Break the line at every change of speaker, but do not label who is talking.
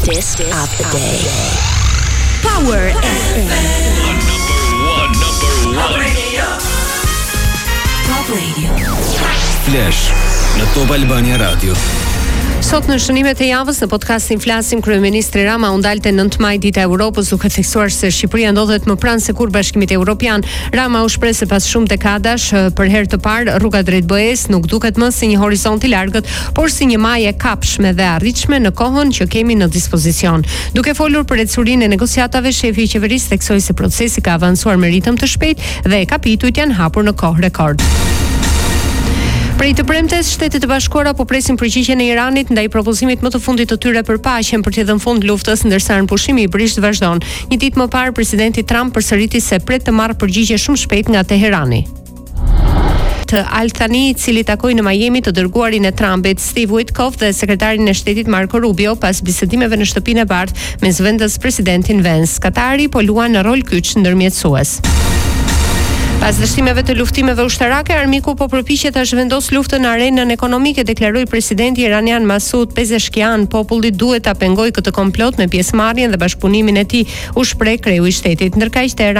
Artist of the day. Power FM.
Number one.
Top Radio.
Flash në Top Albania Radio.
Sot në shënimet e javës në podcastin flasim, kryeministri Rama u ndalte 9 maj dita e Europës, duke theksuar se Shqipëria ndodhet më pranë se kur Bashkimit Evropian. Rama u shpreh se pas shumë dekadash për herë të parë rruga drejt BE-s nuk duket më si një horizont i largët, por si një majë e kapshme dhe arritshme në kohën që kemi në dispozicion. Duke folur për ecurinë e negociatave, shefi i qeverisë theksoi se procesi ka avancuar me ritëm të shpejtë dhe kapitujt janë hapur në kohë rekord. Prej të premtes, Shtetet e Bashkuara po presin përgjigjen e Iranit ndaj propozimit më të fundit të tyre për paqen për t'i dhënë fund luftës, ndërsa pushimi i Brisht vazhdon. Një ditë më parë, presidenti Trump përsëriti se pret të marrë përgjigje shumë shpejt nga Teherani. Al-Thani, i cili takoi në Miami të dërguarin e Trumpit, Steve Witkoff, dhe sekretarin e shtetit Marco Rubio pas bisedimeve në Shtëpinë e Bardhë me zëvendës presidentin Vance. Katari po luan në rol kyç ndërmjetësues. Pas dështimeve të luftimeve ushtarake, armiku po përpiqet ta zhvendos luftën në arenën ekonomike, deklaroi presidenti iranian Masoud Pezeshkian. Populli duhet ta pengojë këtë komplot me pjesëmarrjen dhe bashkëpunimin e tij, u shpreh kreu i shtetit. Ndërkaq